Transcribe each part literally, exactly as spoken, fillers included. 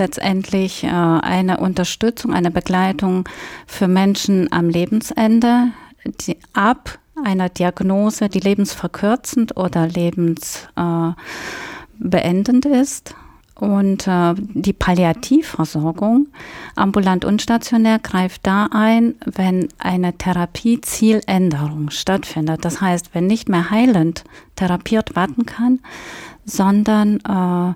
letztendlich äh, eine Unterstützung, eine Begleitung für Menschen am Lebensende, die ab einer Diagnose, die lebensverkürzend oder lebensbeendend äh, ist. Und äh, die Palliativversorgung, ambulant und stationär, greift da ein, wenn eine Therapiezieländerung stattfindet. Das heißt, wenn nicht mehr heilend therapiert werden kann, sondern äh,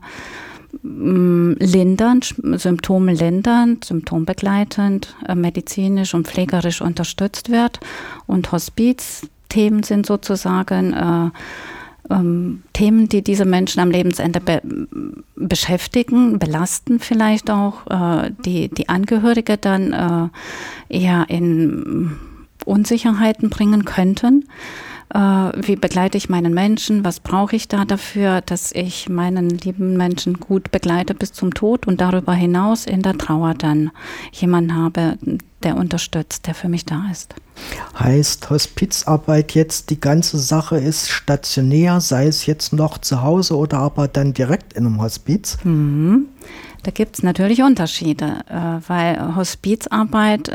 lindernd, Symptome lindernd, symptombegleitend, äh, medizinisch und pflegerisch unterstützt wird. Und Hospizthemen sind sozusagen äh, ähm, Themen, die diese Menschen am Lebensende be- beschäftigen, belasten vielleicht auch, äh, die, die Angehörige dann äh, eher in Unsicherheiten bringen könnten. Wie begleite ich meinen Menschen? Was brauche ich da dafür, dass ich meinen lieben Menschen gut begleite bis zum Tod und darüber hinaus in der Trauer dann jemanden habe, der unterstützt, der für mich da ist? Heißt Hospizarbeit jetzt, die ganze Sache ist stationär, sei es jetzt noch zu Hause oder aber dann direkt in einem Hospiz? Mhm. Da gibt es natürlich Unterschiede, weil Hospizarbeit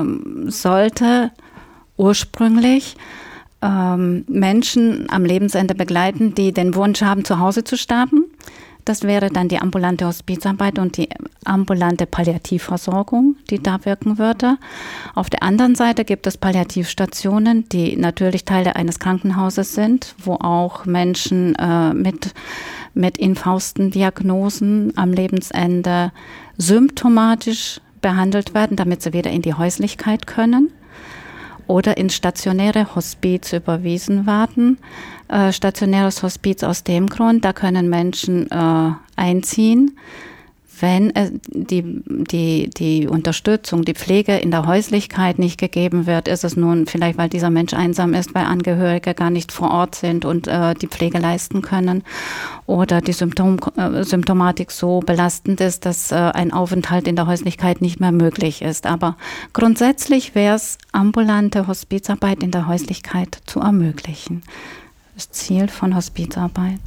sollte ursprünglich Ähm, Menschen am Lebensende begleiten, die den Wunsch haben, zu Hause zu sterben. Das wäre dann die ambulante Hospizarbeit und die ambulante Palliativversorgung, die da wirken würde. Auf der anderen Seite gibt es Palliativstationen, die natürlich Teile eines Krankenhauses sind, wo auch Menschen äh, mit, mit Infaustdiagnosen am Lebensende symptomatisch behandelt werden, damit sie wieder in die Häuslichkeit können. Oder ins stationäre Hospiz überwiesen werden. Äh, stationäres Hospiz aus dem Grund, da können Menschen äh, einziehen, wenn äh, die, die, die Unterstützung, die Pflege in der Häuslichkeit nicht gegeben wird. Ist es nun vielleicht, weil dieser Mensch einsam ist, weil Angehörige gar nicht vor Ort sind und äh, die Pflege leisten können, oder die Symptom, äh, Symptomatik so belastend ist, dass äh, ein Aufenthalt in der Häuslichkeit nicht mehr möglich ist. Aber grundsätzlich wäre es, ambulante Hospizarbeit in der Häuslichkeit zu ermöglichen. Das Ziel von Hospizarbeit.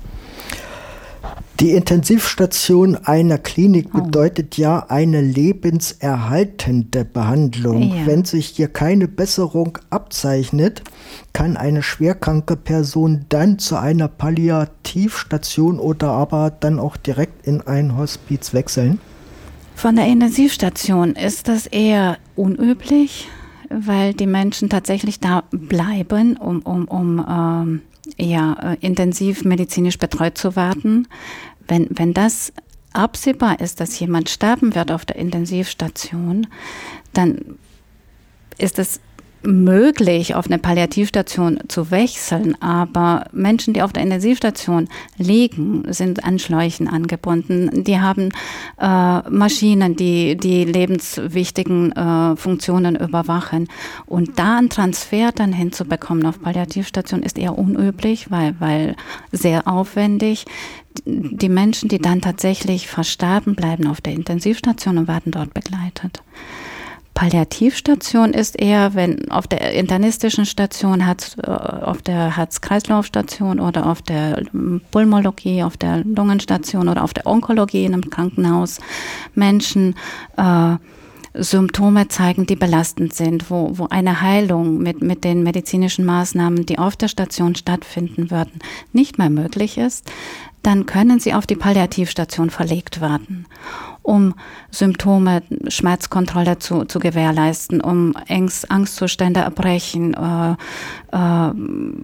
Die Intensivstation einer Klinik bedeutet oh. ja eine lebenserhaltende Behandlung. Ja. Wenn sich hier keine Besserung abzeichnet, kann eine schwerkranke Person dann zu einer Palliativstation oder aber dann auch direkt in ein Hospiz wechseln? Von der Intensivstation ist das eher unüblich, weil die Menschen tatsächlich da bleiben, um, um, um ähm, ja, intensiv medizinisch betreut zu werden. Wenn, wenn das absehbar ist, dass jemand sterben wird auf der Intensivstation, dann ist es möglich, auf eine Palliativstation zu wechseln, aber Menschen, die auf der Intensivstation liegen, sind an Schläuchen angebunden. Die haben äh, Maschinen, die die lebenswichtigen äh, Funktionen überwachen. Und da einen Transfer dann hinzubekommen auf Palliativstation ist eher unüblich, weil, weil sehr aufwendig. Die Menschen, die dann tatsächlich verstarben, bleiben auf der Intensivstation und werden dort begleitet. Palliativstation ist eher, wenn auf der internistischen Station, Herz, auf der Herz-Kreislauf-Station oder auf der Pulmologie, auf der Lungenstation oder auf der Onkologie in einem Krankenhaus Menschen äh, Symptome zeigen, die belastend sind, wo, wo eine Heilung mit, mit den medizinischen Maßnahmen, die auf der Station stattfinden würden, nicht mehr möglich ist, dann können sie auf die Palliativstation verlegt werden, um Symptome, Schmerzkontrolle zu, zu gewährleisten, um Angst, Angstzustände, Erbrechen, äh, äh,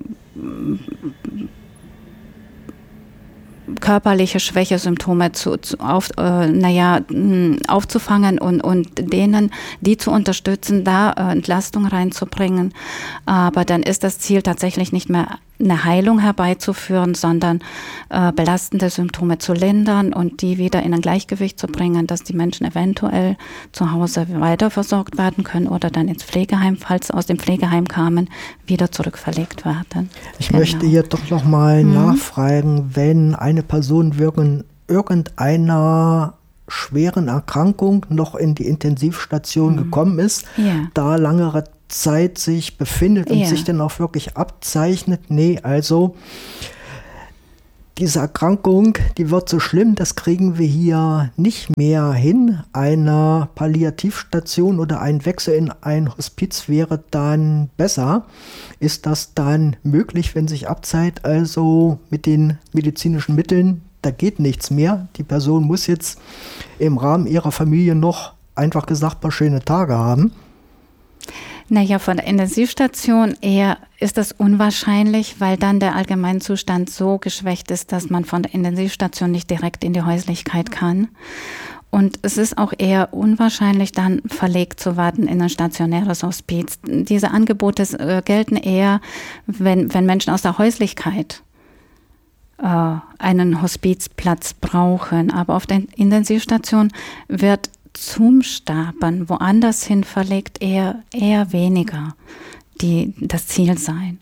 körperliche Schwächesymptome zu, zu auf, äh, naja, aufzufangen und, und denen, die zu unterstützen, da äh, Entlastung reinzubringen. Aber dann ist das Ziel tatsächlich nicht mehr eine Heilung herbeizuführen, sondern äh, belastende Symptome zu lindern und die wieder in ein Gleichgewicht zu bringen, dass die Menschen eventuell zu Hause weiter versorgt werden können oder dann ins Pflegeheim, falls sie aus dem Pflegeheim kamen, wieder zurückverlegt werden. Ich genau. möchte hier doch noch mal hm. nachfragen, wenn eine Person wegen irgendeiner schweren Erkrankung noch in die Intensivstation hm. gekommen ist, ja. da langere Zeit sich befindet und ja. sich dann auch wirklich abzeichnet, nee, also diese Erkrankung, die wird so schlimm, das kriegen wir hier nicht mehr hin. Eine Palliativstation oder ein Wechsel in ein Hospiz wäre dann besser. Ist das dann möglich, wenn sich abzeichnet, also mit den medizinischen Mitteln, da geht nichts mehr. Die Person muss jetzt im Rahmen ihrer Familie noch, einfach gesagt, ein paar schöne Tage haben? Naja, von der Intensivstation eher ist das unwahrscheinlich, weil dann der Allgemeinzustand so geschwächt ist, dass man von der Intensivstation nicht direkt in die Häuslichkeit kann. Und es ist auch eher unwahrscheinlich, dann verlegt zu werden in ein stationäres Hospiz. Diese Angebote äh, gelten eher, wenn, wenn Menschen aus der Häuslichkeit äh, einen Hospizplatz brauchen. Aber auf der Intensivstation wird zum Sterben woanders hin verlegt, eher, eher weniger die, das Ziel sein.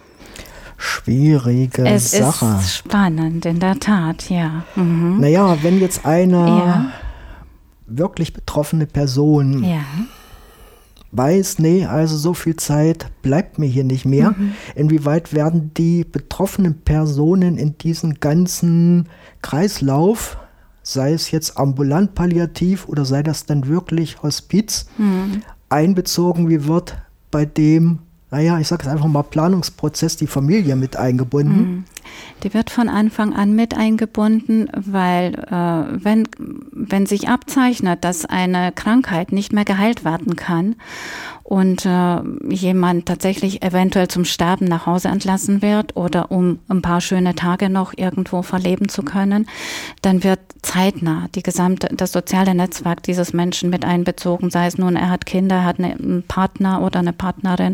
Schwierige es Sache. Es ist spannend, in der Tat, ja. Mhm. Naja, wenn jetzt eine ja. wirklich betroffene Person ja. weiß, nee, also so viel Zeit bleibt mir hier nicht mehr. Mhm. Inwieweit werden die betroffenen Personen in diesen ganzen Kreislauf, sei es jetzt ambulant palliativ oder sei das dann wirklich Hospiz, mhm. einbezogen? Wie wird bei dem, naja, ich sage es einfach mal, Planungsprozess die Familie mit eingebunden? Mhm. Die wird von Anfang an mit eingebunden, weil äh, wenn, wenn sich abzeichnet, dass eine Krankheit nicht mehr geheilt werden kann und äh, jemand tatsächlich eventuell zum Sterben nach Hause entlassen wird oder um ein paar schöne Tage noch irgendwo verleben zu können, dann wird zeitnah die gesamte, das soziale Netzwerk dieses Menschen mit einbezogen, sei es nun, er hat Kinder, er hat einen Partner oder eine Partnerin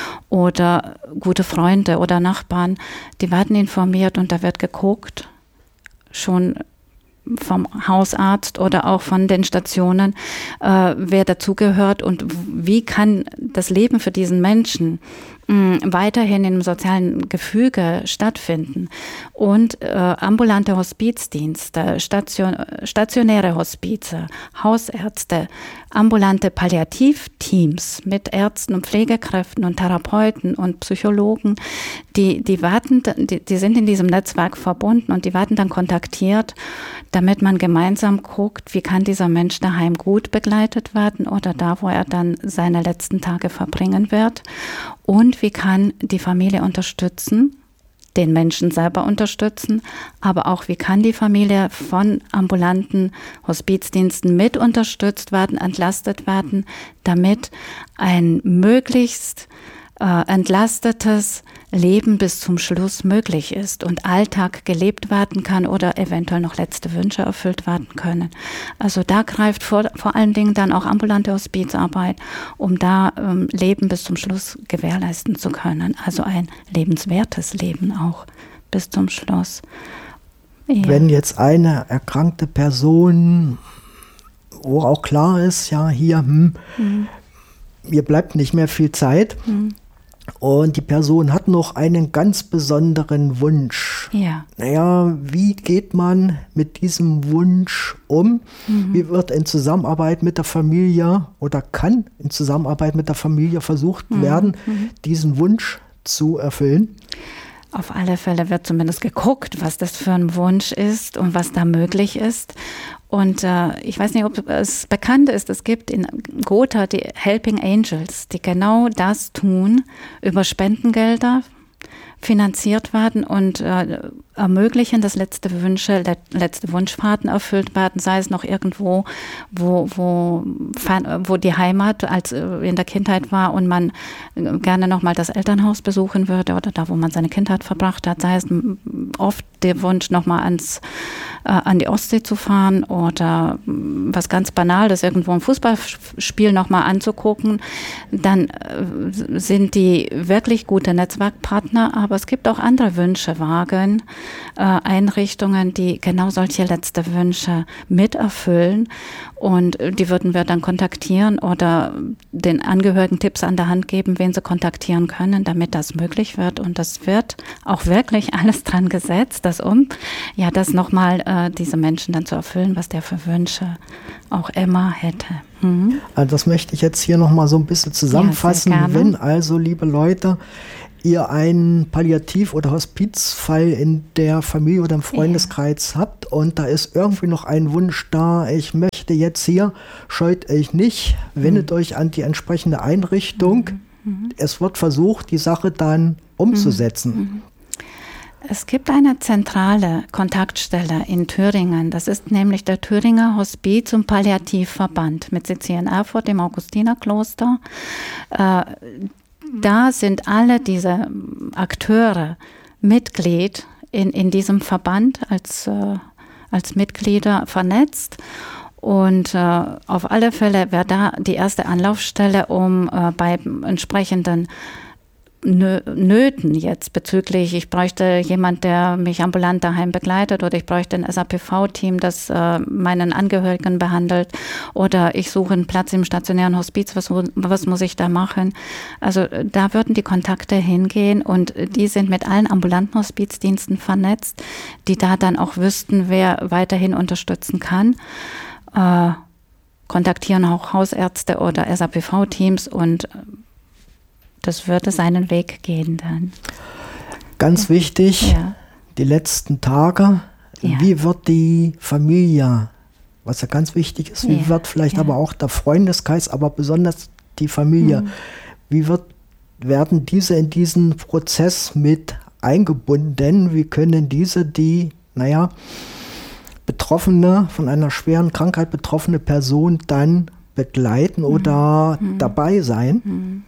oder gute Freunde oder Nachbarn, die werden informiert und da wird geguckt, schon vom Hausarzt oder auch von den Stationen, äh, wer dazugehört und wie kann das Leben für diesen Menschen mh, weiterhin im sozialen Gefüge stattfinden. Und äh, ambulante Hospizdienste, Station, stationäre Hospize, Hausärzte, ambulante Palliativteams mit Ärzten und Pflegekräften und Therapeuten und Psychologen, die, die, warten, die, die sind in diesem Netzwerk verbunden und die werden dann kontaktiert, damit man gemeinsam guckt, wie kann dieser Mensch daheim gut begleitet werden oder da, wo er dann seine letzten Tage verbringen wird. Und wie kann die Familie unterstützen, den Menschen selber unterstützen, aber auch wie kann die Familie von ambulanten Hospizdiensten mit unterstützt werden, entlastet werden, damit ein möglichst äh, entlastetes Leben bis zum Schluss möglich ist und Alltag gelebt werden kann oder eventuell noch letzte Wünsche erfüllt werden können. Also da greift vor, vor allen Dingen dann auch ambulante Hospizarbeit, um da ähm, Leben bis zum Schluss gewährleisten zu können. Also ein lebenswertes Leben auch bis zum Schluss. Ja. Wenn jetzt eine erkrankte Person, wo auch klar ist, ja hier, hm, mhm. mir bleibt nicht mehr viel Zeit, mhm. und die Person hat noch einen ganz besonderen Wunsch. Ja. Naja, wie geht man mit diesem Wunsch um? Mhm. Wie wird in Zusammenarbeit mit der Familie oder kann in Zusammenarbeit mit der Familie versucht mhm. werden, mhm. diesen Wunsch zu erfüllen? Auf alle Fälle wird zumindest geguckt, was das für ein Wunsch ist und was da möglich ist. Und äh, ich weiß nicht, ob es bekannt ist, es gibt in Gotha die Helping Angels, die genau das tun, über Spendengelder finanziert werden und äh, ermöglichen, dass letzte Wünsche, le- letzte Wunschfahrten erfüllt werden, sei es noch irgendwo, wo, wo, wo die Heimat als in der Kindheit war und man gerne nochmal das Elternhaus besuchen würde oder da, wo man seine Kindheit verbracht hat, sei es oft der Wunsch, nochmal ans, äh, an die Ostsee zu fahren oder was ganz Banales, irgendwo ein Fußballspiel nochmal anzugucken, dann äh, sind die wirklich gute Netzwerkpartner, aber es gibt auch andere Wünschewagen, äh, Einrichtungen, die genau solche letzte Wünsche miterfüllen und die würden wir dann kontaktieren oder den Angehörigen Tipps an der Hand geben, wen sie kontaktieren können, damit das möglich wird und das wird auch wirklich alles dran gesetzt, dass um ja das nochmal äh, diese Menschen dann zu erfüllen, was der für Wünsche auch immer hätte. Mhm. Also das möchte ich jetzt hier nochmal so ein bisschen zusammenfassen. Ja, wenn also, liebe Leute, ihr einen Palliativ- oder Hospizfall in der Familie oder im Freundeskreis ja. habt und da ist irgendwie noch ein Wunsch da, ich möchte jetzt hier, scheut euch nicht, wendet mhm. euch an die entsprechende Einrichtung. Mhm. Es wird versucht, die Sache dann umzusetzen. Mhm. Es gibt eine zentrale Kontaktstelle in Thüringen. Das ist nämlich der Thüringer Hospiz- und Palliativverband mit Sitz hier in Erfurt im Augustinerkloster. Äh, Da sind alle diese Akteure Mitglied in, in diesem Verband als, äh, als Mitglieder vernetzt. Und äh, auf alle Fälle wäre da die erste Anlaufstelle, um äh, bei entsprechenden Nöten jetzt bezüglich, ich bräuchte jemand, der mich ambulant daheim begleitet oder ich bräuchte ein S A P V-Team, das äh, meinen Angehörigen behandelt oder ich suche einen Platz im stationären Hospiz, was, was muss ich da machen? Also da würden die Kontakte hingehen und die sind mit allen ambulanten Hospizdiensten vernetzt, die da dann auch wüssten, wer weiterhin unterstützen kann. Äh, kontaktieren auch Hausärzte oder S A P V-Teams und das würde seinen Weg gehen dann. Ganz wichtig, ja. die letzten Tage, ja. wie wird die Familie, was ja ganz wichtig ist, wie ja. wird vielleicht ja. aber auch der Freundeskreis, aber besonders die Familie, mhm. wie wird, werden diese in diesen Prozess mit eingebunden? Wie können diese, die, naja, Betroffene, von einer schweren Krankheit betroffene Person dann begleiten mhm. oder mhm. dabei sein? Mhm.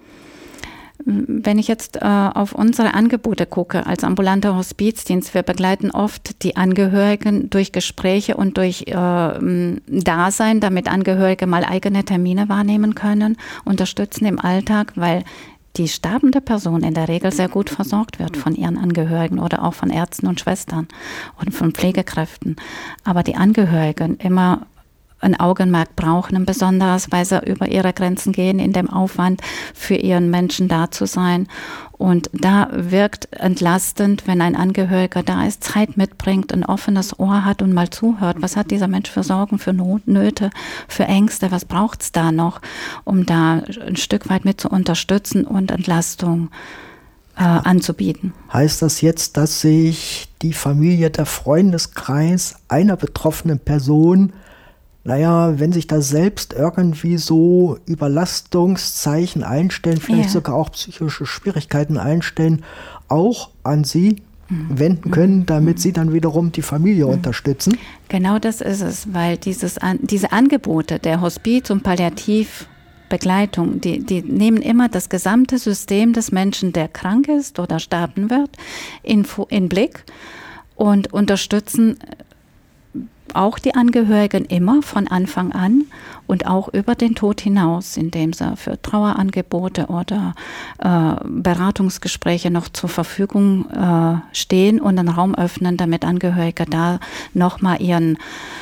Wenn ich jetzt äh, auf unsere Angebote gucke, als ambulanter Hospizdienst, wir begleiten oft die Angehörigen durch Gespräche und durch äh, Dasein, damit Angehörige mal eigene Termine wahrnehmen können, unterstützen im Alltag, weil die sterbende Person in der Regel sehr gut versorgt wird von ihren Angehörigen oder auch von Ärzten und Schwestern und von Pflegekräften. Aber die Angehörigen immer ein Augenmerk brauchen, besonders weil sie über ihre Grenzen gehen in dem Aufwand, für ihren Menschen da zu sein. Und da wirkt entlastend, wenn ein Angehöriger da ist, Zeit mitbringt, ein offenes Ohr hat und mal zuhört. Was hat dieser Mensch für Sorgen, für Not, Nöte, für Ängste? Was braucht es da noch, um da ein Stück weit mit zu unterstützen und Entlastung äh, anzubieten? Heißt das jetzt, dass sich die Familie, der Freundeskreis einer betroffenen Person, naja, wenn sich da selbst irgendwie so Überlastungszeichen einstellen, vielleicht ja. sogar auch psychische Schwierigkeiten einstellen, auch an Sie mhm. wenden können, damit mhm. Sie dann wiederum die Familie mhm. unterstützen? Genau das ist es, weil dieses, diese Angebote der Hospiz- und Palliativbegleitung, die, die nehmen immer das gesamte System des Menschen, der krank ist oder sterben wird, in, in Blick und unterstützen auch die Angehörigen immer von Anfang an und auch über den Tod hinaus, indem sie für Trauerangebote oder äh, Beratungsgespräche noch zur Verfügung äh, stehen und einen Raum öffnen, damit Angehörige da nochmal ihren,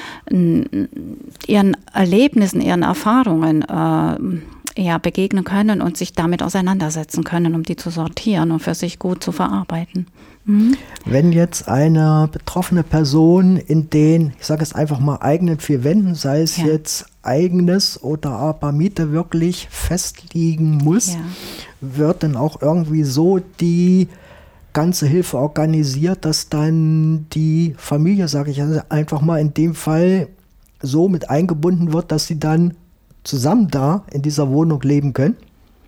ihren Erlebnissen, ihren Erfahrungen äh, ja, begegnen können und sich damit auseinandersetzen können, um die zu sortieren und für sich gut zu verarbeiten. Mhm. Wenn jetzt eine betroffene Person in den, ich sage es einfach mal, eigenen vier Wänden, sei es ja. jetzt eigenes oder aber Miete wirklich festliegen muss, ja. wird dann auch irgendwie so die ganze Hilfe organisiert, dass dann die Familie, sage ich einfach mal, in dem Fall so mit eingebunden wird, dass sie dann zusammen da in dieser Wohnung leben können?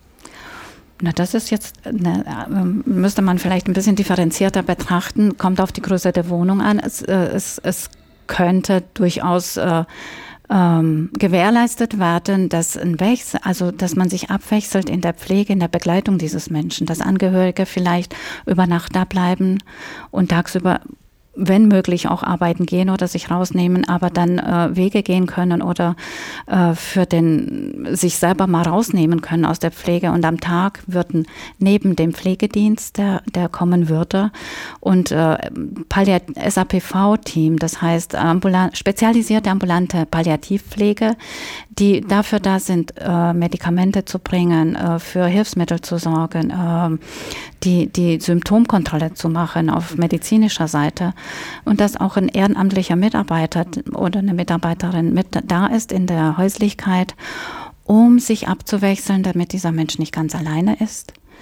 Na, das ist jetzt, ne, müsste man vielleicht ein bisschen differenzierter betrachten, kommt auf die Größe der Wohnung an. Es, äh, es, es könnte durchaus äh, ähm, gewährleistet werden, dass ein Wechsel, also dass man sich abwechselt in der Pflege, in der Begleitung dieses Menschen, dass Angehörige vielleicht über Nacht da bleiben und tagsüber, wenn möglich, auch arbeiten gehen oder sich rausnehmen, aber dann äh, Wege gehen können oder äh, für den sich selber mal rausnehmen können aus der Pflege. Und am Tag würden neben dem Pflegedienst, der, der kommen würde, und äh, Palliat- S A P V-Team, das heißt ambulant, spezialisierte ambulante Palliativpflege, die dafür da sind, äh, Medikamente zu bringen, äh, für Hilfsmittel zu sorgen, äh, die, die Symptomkontrolle zu machen auf medizinischer Seite. Und dass auch ein ehrenamtlicher Mitarbeiter oder eine Mitarbeiterin mit da ist in der Häuslichkeit, um sich abzuwechseln, damit dieser Mensch nicht ganz alleine ist.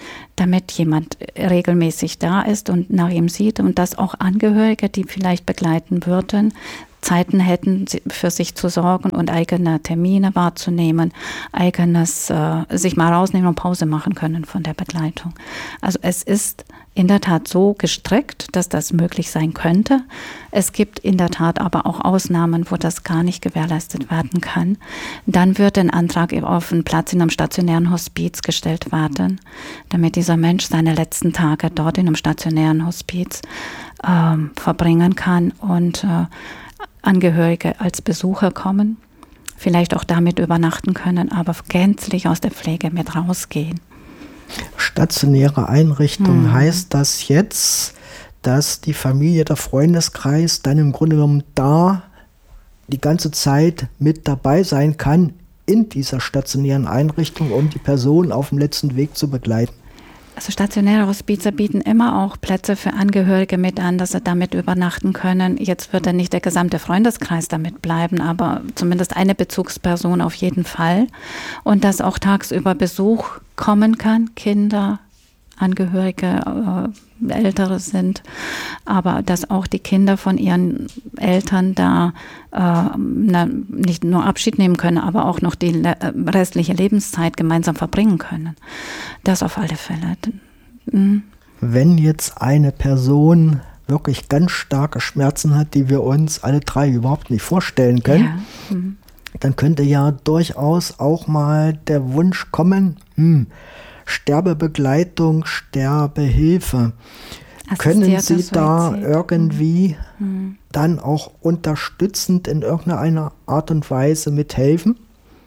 damit jemand regelmäßig da ist und nach ihm sieht und dass auch Angehörige, die vielleicht begleiten würden, Zeiten hätten, für sich zu sorgen und eigene Termine wahrzunehmen, eigenes äh, sich mal rausnehmen und Pause machen können von der Begleitung. Also es ist in der Tat so gestrickt, dass das möglich sein könnte. Es gibt in der Tat aber auch Ausnahmen, wo das gar nicht gewährleistet werden kann. Dann wird ein Antrag auf einen Platz in einem stationären Hospiz gestellt werden, damit dieser Mensch seine letzten Tage dort in einem stationären Hospiz äh, verbringen kann und äh, Angehörige als Besucher kommen, vielleicht auch damit übernachten können, aber gänzlich aus der Pflege mit rausgehen. Stationäre Einrichtung mhm. heißt das jetzt, dass die Familie, der Freundeskreis dann im Grunde genommen da die ganze Zeit mit dabei sein kann in dieser stationären Einrichtung, um die Person auf dem letzten Weg zu begleiten? Also stationäre Hospize bieten immer auch Plätze für Angehörige mit an, dass sie damit übernachten können. Jetzt wird dann nicht der gesamte Freundeskreis damit bleiben, aber zumindest eine Bezugsperson auf jeden Fall. Und dass auch tagsüber Besuch kommen kann, Kinder, Angehörige, äh, Ältere sind, aber dass auch die Kinder von ihren Eltern da äh, na, nicht nur Abschied nehmen können, aber auch noch die le- restliche Lebenszeit gemeinsam verbringen können. Das auf alle Fälle. Mhm. Wenn jetzt eine Person wirklich ganz starke Schmerzen hat, die wir uns alle drei überhaupt nicht vorstellen können, ja. mhm. dann könnte ja durchaus auch mal der Wunsch kommen, hm, Sterbebegleitung, Sterbehilfe. Können Sie da irgendwie mhm. dann auch unterstützend in irgendeiner Art und Weise mithelfen?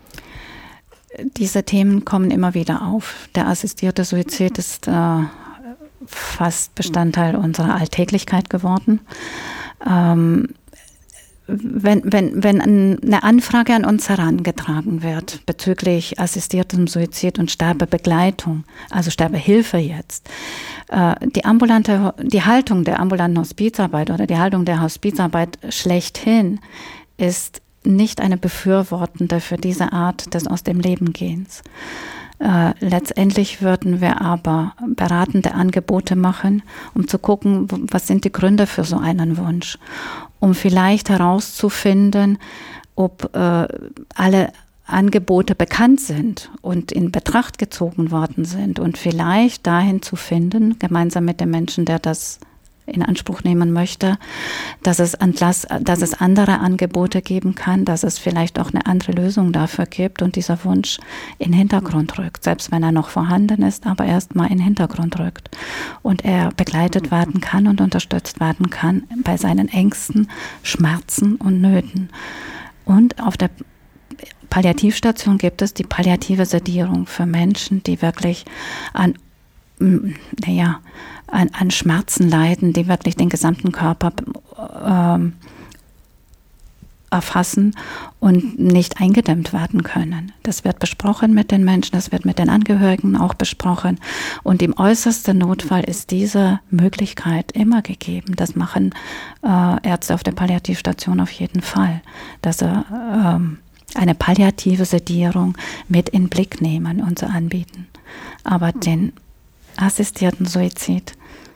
Diese Themen kommen immer wieder auf. Der assistierte Suizid ist äh, fast Bestandteil unserer Alltäglichkeit geworden. Ähm, Wenn, wenn, wenn eine Anfrage an uns herangetragen wird bezüglich assistiertem Suizid und Sterbebegleitung, also Sterbehilfe jetzt, äh, die ambulante, die Haltung der ambulanten Hospizarbeit oder die Haltung der Hospizarbeit schlechthin ist nicht eine befürwortende für diese Art des Aus dem Leben Gehens. Äh, letztendlich würden wir aber beratende Angebote machen, um zu gucken, was sind die Gründe für so einen Wunsch, um vielleicht herauszufinden, ob äh, alle Angebote bekannt sind und in Betracht gezogen worden sind und vielleicht dahin zu finden, gemeinsam mit dem Menschen, der das in Anspruch nehmen möchte, dass es Anlass, dass es andere Angebote geben kann, dass es vielleicht auch eine andere Lösung dafür gibt und dieser Wunsch in den Hintergrund rückt, selbst wenn er noch vorhanden ist, aber erstmal in den Hintergrund rückt und er begleitet werden kann und unterstützt werden kann bei seinen Ängsten, Schmerzen und Nöten. Und auf der Palliativstation gibt es die palliative Sedierung für Menschen, die wirklich an, naja, An, an Schmerzen leiden, die wirklich den gesamten Körper ähm, erfassen und nicht eingedämmt werden können. Das wird besprochen mit den Menschen, das wird mit den Angehörigen auch besprochen. Und im äußersten Notfall ist diese Möglichkeit immer gegeben. Das machen äh, Ärzte auf der Palliativstation auf jeden Fall, dass sie ähm, eine palliative Sedierung mit in den Blick nehmen und sie anbieten. Aber den assistierten Suizid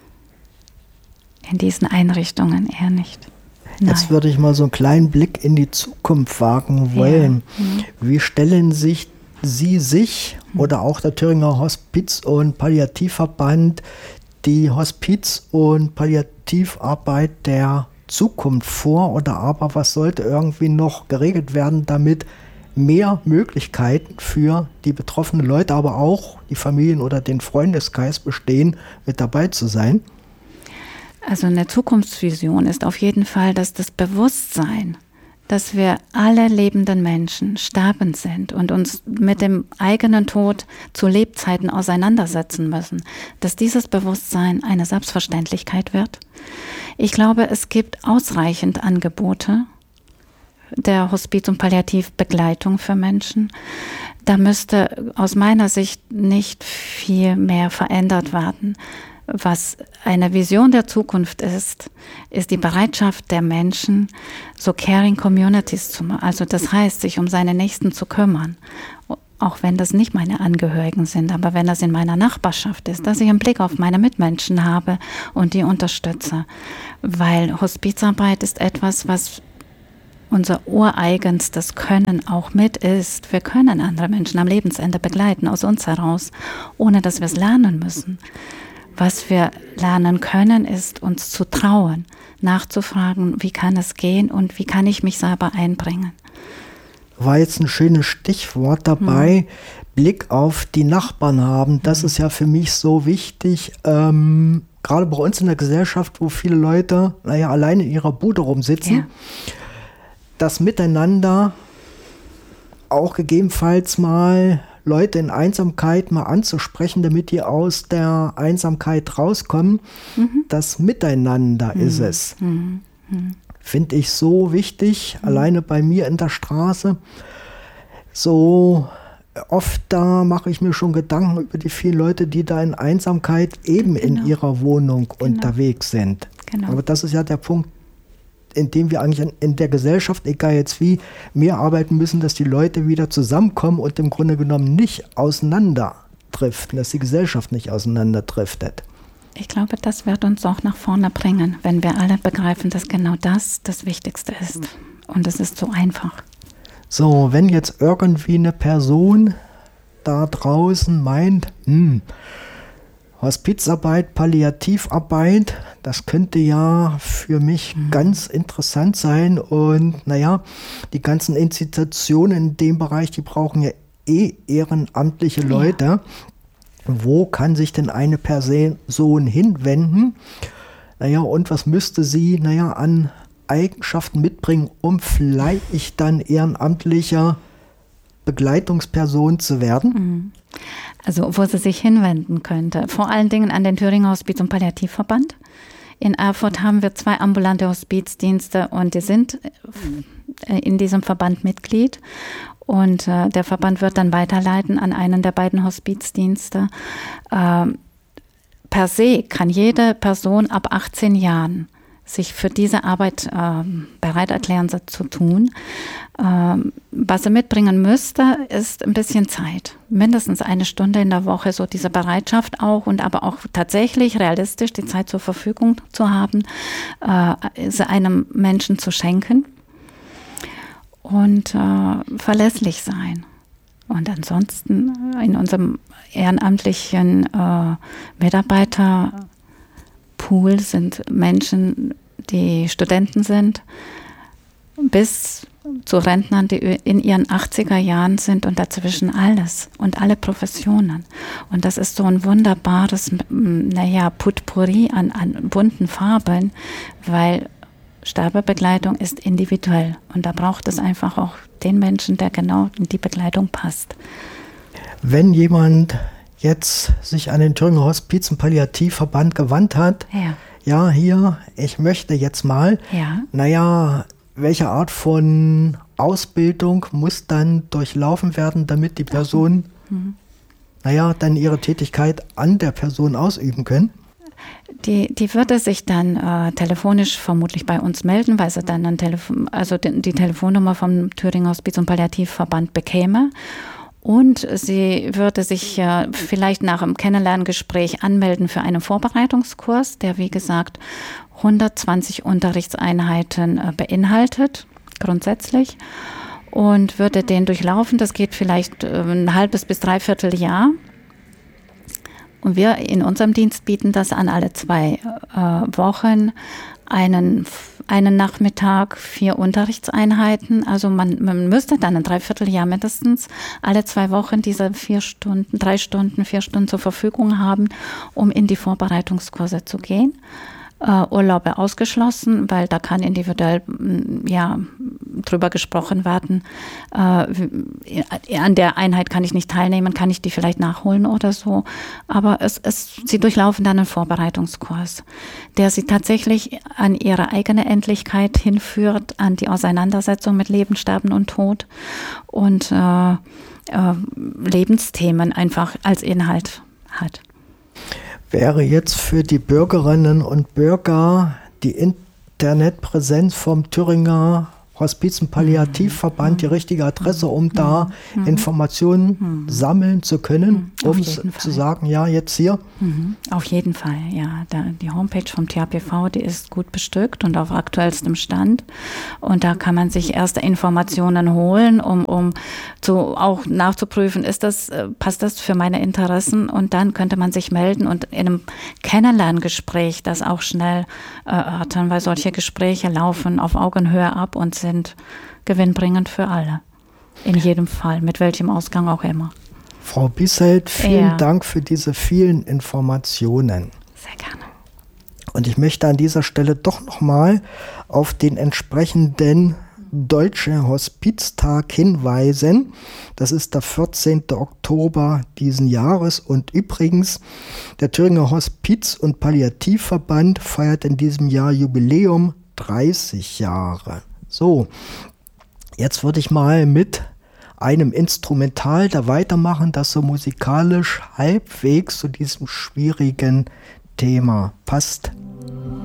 in diesen Einrichtungen eher nicht. Nein. Jetzt würde ich mal so einen kleinen Blick in die Zukunft wagen wollen. Ja. Mhm. Wie stellen sich Sie sich mhm. oder auch der Thüringer Hospiz- und Palliativverband die Hospiz- und Palliativarbeit der Zukunft vor? Oder aber was sollte irgendwie noch geregelt werden, damit mehr Möglichkeiten für die betroffenen Leute, aber auch die Familien oder den Freundeskreis bestehen, mit dabei zu sein? Also eine Zukunftsvision ist auf jeden Fall, dass das Bewusstsein, dass wir alle lebenden Menschen sterbend sind und uns mit dem eigenen Tod zu Lebzeiten auseinandersetzen müssen, dass dieses Bewusstsein eine Selbstverständlichkeit wird. Ich glaube, es gibt ausreichend Angebote der Hospiz- und Palliativbegleitung für Menschen. Da müsste aus meiner Sicht nicht viel mehr verändert werden. Was eine Vision der Zukunft ist, ist die Bereitschaft der Menschen, so caring communities zu machen. Also das heißt, sich um seine Nächsten zu kümmern. auch wenn das nicht meine Angehörigen sind, aber wenn das in meiner Nachbarschaft ist, dass ich einen Blick auf meine Mitmenschen habe und die unterstütze. Weil Hospizarbeit ist etwas, was unser ureigenstes Können auch mit ist. Wir können andere Menschen am Lebensende begleiten, aus uns heraus, ohne dass wir es lernen müssen. Was wir lernen können, ist uns zu trauen, nachzufragen, wie kann es gehen und wie kann ich mich selber einbringen. War jetzt ein schönes Stichwort dabei, hm. Blick auf die Nachbarn haben. Das hm. ist ja für mich so wichtig, ähm, gerade bei uns in der Gesellschaft, wo viele Leute, naja, alleine in ihrer Bude rumsitzen, ja. das Miteinander auch gegebenenfalls mal Leute in Einsamkeit mal anzusprechen, damit die aus der Einsamkeit rauskommen. Mhm. Das Miteinander mhm. ist es. Mhm. Mhm. Finde ich so wichtig, mhm. alleine bei mir in der Straße. So oft da mache ich mir schon Gedanken über die vielen Leute, die da in Einsamkeit eben genau. in ihrer Wohnung genau. unterwegs sind. Genau. Aber das ist ja der Punkt, in dem wir eigentlich in der Gesellschaft, egal jetzt wie, mehr arbeiten müssen, dass die Leute wieder zusammenkommen und im Grunde genommen nicht auseinanderdriften, dass die Gesellschaft nicht auseinanderdriftet. Ich glaube, das wird uns auch nach vorne bringen, wenn wir alle begreifen, dass genau das das Wichtigste ist. Und es ist so einfach. So, wenn jetzt irgendwie eine Person da draußen meint, hm, Hospizarbeit, Palliativarbeit, das könnte ja für mich mhm. ganz interessant sein. Und naja, die ganzen Institutionen in dem Bereich, die brauchen ja eh ehrenamtliche Leute. Ja. Wo kann sich denn eine Person hinwenden? Naja, und was müsste sie, naja, an Eigenschaften mitbringen, um vielleicht dann ehrenamtlicher Begleitungsperson zu werden? Also wo sie sich hinwenden könnte. Vor allen Dingen an den Thüringer Hospiz- und Palliativverband. In Erfurt haben wir zwei ambulante Hospizdienste und die sind in diesem Verband Mitglied. Und äh, der Verband wird dann weiterleiten an einen der beiden Hospizdienste. Ähm, per se kann jede Person ab achtzehn Jahren sich für diese Arbeit äh, bereit erklären, sie zu tun. Ähm, was sie mitbringen müsste, ist ein bisschen Zeit. Mindestens eine Stunde in der Woche, so diese Bereitschaft auch und aber auch tatsächlich realistisch die Zeit zur Verfügung zu haben, äh, sie einem Menschen zu schenken. Und äh, verlässlich sein. Und ansonsten in unserem ehrenamtlichen äh, Mitarbeiterpool sind Menschen, die Studenten sind, bis zu Rentnern, die in ihren achtziger Jahren sind und dazwischen alles und alle Professionen. Und das ist so ein wunderbares, naja, Potpourri an, an bunten Farben, weil Sterbebegleitung ist individuell und da braucht es einfach auch den Menschen, der genau in die Begleitung passt. Wenn jemand jetzt sich an den Thüringer Hospiz- und Palliativverband gewandt hat, ja. ja, hier, ich möchte jetzt mal, ja. naja, welche Art von Ausbildung muss dann durchlaufen werden, damit die Person, mhm. naja, dann ihre Tätigkeit an der Person ausüben können? Die, die würde sich dann äh, telefonisch vermutlich bei uns melden, weil sie dann ein Telefon, also die, die Telefonnummer vom Thüringer Hospiz- und Palliativverband bekäme. Und sie würde sich äh, vielleicht nach einem Kennenlerngespräch anmelden für einen Vorbereitungskurs, der wie gesagt hundertzwanzig Unterrichtseinheiten äh, beinhaltet, grundsätzlich. Und würde den durchlaufen. Das geht vielleicht äh, ein halbes bis dreiviertel Jahr. Und wir in unserem Dienst bieten das an, alle zwei äh, Wochen einen, einen Nachmittag, vier Unterrichtseinheiten. Also man, man müsste dann ein Dreivierteljahr mindestens alle zwei Wochen diese vier Stunden, drei Stunden, vier Stunden zur Verfügung haben, um in die Vorbereitungskurse zu gehen. Uh, Urlaube ausgeschlossen, weil da kann individuell ja, drüber gesprochen werden. Uh, an der Einheit kann ich nicht teilnehmen, kann ich die vielleicht nachholen oder so. Aber es, es, sie durchlaufen dann einen Vorbereitungskurs, der sie tatsächlich an ihre eigene Endlichkeit hinführt, an die Auseinandersetzung mit Leben, Sterben und Tod und uh, uh, Lebensthemen einfach als Inhalt hat. Wäre jetzt für die Bürgerinnen und Bürger die Internetpräsenz vom Thüringer Hospiz- und Palliativverband die richtige Adresse, um da mhm. Informationen mhm. sammeln zu können, mhm. um zu sagen, ja, jetzt hier? Mhm. Auf jeden Fall, ja. Da, die Homepage vom T H P V, die ist gut bestückt und auf aktuellstem Stand. Und da kann man sich erste Informationen holen, um, um zu, auch nachzuprüfen, ist das, passt das für meine Interessen? Und dann könnte man sich melden und in einem Kennenlerngespräch das auch schnell erörtern, weil solche Gespräche laufen auf Augenhöhe ab und sind gewinnbringend für alle. In jedem Fall, mit welchem Ausgang auch immer. Frau Bisselt, vielen ja. Dank für diese vielen Informationen. Sehr gerne. Und ich möchte an dieser Stelle doch nochmal auf den entsprechenden Deutsche Hospiztag hinweisen. Das ist der vierzehnten Oktober diesen Jahres. Und übrigens, der Thüringer Hospiz- und Palliativverband feiert in diesem Jahr Jubiläum, dreißig Jahre. So, jetzt würde ich mal mit einem Instrumental da weitermachen, das so musikalisch halbwegs zu diesem schwierigen Thema passt.